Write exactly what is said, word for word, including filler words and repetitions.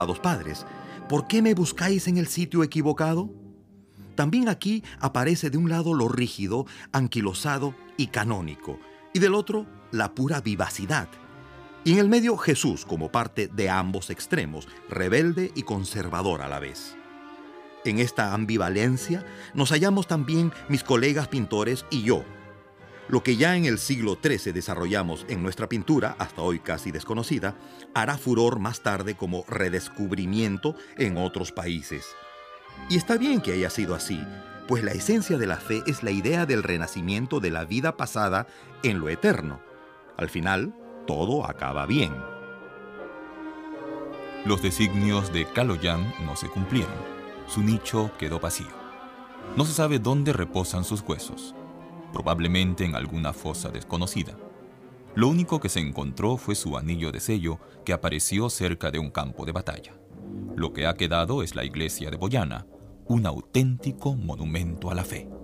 Amados padres, ¿por qué me buscáis en el sitio equivocado? También aquí aparece de un lado lo rígido, anquilosado y canónico, y del otro la pura vivacidad. Y en el medio Jesús como parte de ambos extremos, rebelde y conservador a la vez. En esta ambivalencia nos hallamos también mis colegas pintores y yo. Lo que ya en el siglo trece desarrollamos en nuestra pintura, hasta hoy casi desconocida, hará furor más tarde como redescubrimiento en otros países. Y está bien que haya sido así, pues la esencia de la fe es la idea del renacimiento de la vida pasada en lo eterno. Al final, todo acaba bien. Los designios de Kaloyan no se cumplieron. Su nicho quedó vacío. No se sabe dónde reposan sus huesos. Probablemente en alguna fosa desconocida. Lo único que se encontró fue su anillo de sello que apareció cerca de un campo de batalla. Lo que ha quedado es la iglesia de Boyana, un auténtico monumento a la fe.